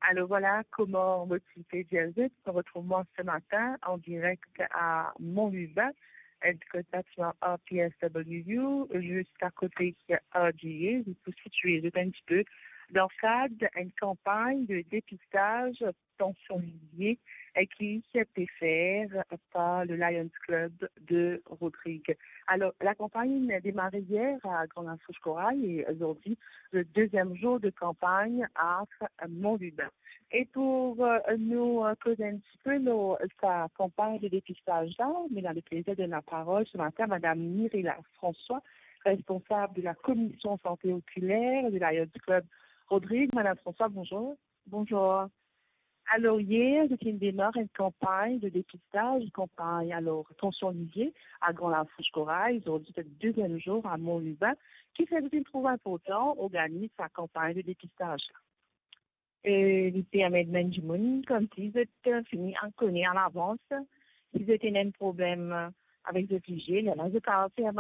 Alors voilà comment motiver Diazet. On retrouve moi ce matin en direct à Montluban, station APSW, juste à côté de RGA. Vous pouvez situer un petit peu dans le cadre d'une campagne de dépistage tensionnalisé qui a été faite par le Lions Club de Rodrigue. Alors, la campagne a démarré hier à Grande-Lafourche-Corail et aujourd'hui, le deuxième jour de campagne à Montluban. Et pour nous causer un petit peu sa campagne de dépistage-là, mais dans le plaisir de la parole ce matin, Mme Mirella François, responsable de la commission santé oculaire du Lions Club Rodrigue. Madame François, bonjour. Bonjour. Alors hier, j'ai une démarre une campagne de dépistage, une campagne tensionnalisée à Grande-Lafourche-Corail. Aujourd'hui, c'est le deuxième jour à Montluban, qui fait une trop important, organise sa campagne de dépistage. Le permet management, comme si vous êtes fini à connaître à l'avance, si vous avez un problème avec le sujet, il y a faire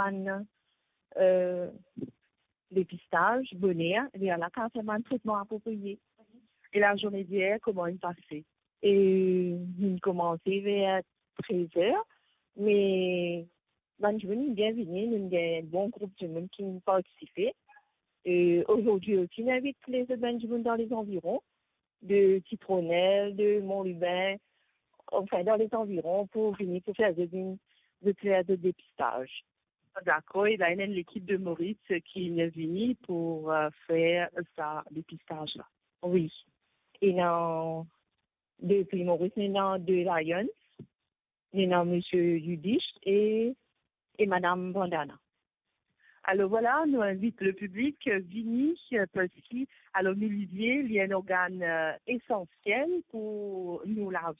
un dépistage, bonnet, il y a un traitement approprié. Et la journée d'hier, comment il passait? Et il commençait vers 13 heures, mais management, bienvenue, il y a un bon groupe de monde qui participait. Et aujourd'hui aussi, on invite les autres management dans les environs, de Citronnelle, de Montluban, enfin dans les environs pour venir pour faire de dépistage. D'accord, il y a l'équipe de Maurice qui est venue pour faire ça dépistage-là. Oui. Et depuis Maurice, il y a deux Lions, il y a M. Yudich et Mme Vandana. Alors voilà, nous invitons le public venir parce que alors Milivier, il y a un organe essentiel pour nous la